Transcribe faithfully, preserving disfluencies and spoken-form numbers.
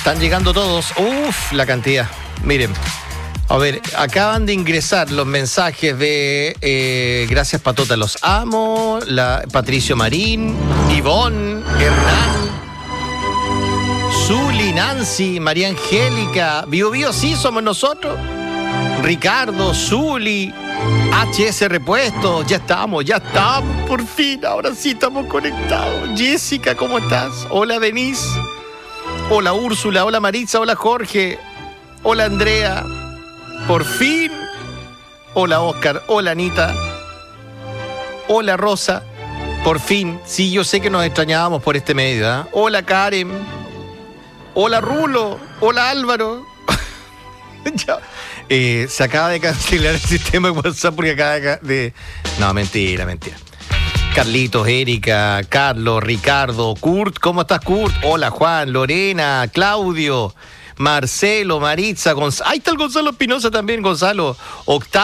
Están llegando todos. Uf, la cantidad. Miren. A ver, acaban de ingresar los mensajes de eh, Gracias Patota, los amo, la, Patricio Marín, Ivonne, Hernán, Zuli, Nancy, María Angélica, Bio Bio, sí, somos nosotros, Ricardo, Zuli, H S Repuesto, ya estamos, ya estamos, por fin, ahora sí estamos conectados. Jessica, ¿cómo estás? Hola, Denise, hola, Úrsula, hola, Maritza, hola, Jorge, hola, Andrea. Por fin. Hola, Oscar. Hola, Anita. Hola, Rosa. Por fin. Sí, yo sé que nos extrañábamos por este medio, ¿eh? Hola, Karen. Hola, Rulo. Hola, Álvaro. ya. eh, se acaba de cancelar el sistema de WhatsApp porque acaba de... No, mentira, mentira. Carlitos, Erika, Carlos, Ricardo, Kurt. ¿Cómo estás, Kurt? Hola, Juan, Lorena, Claudio, Marcelo, Maritza, Gonzalo. Ahí está el Gonzalo Espinosa también, Gonzalo. Octavio.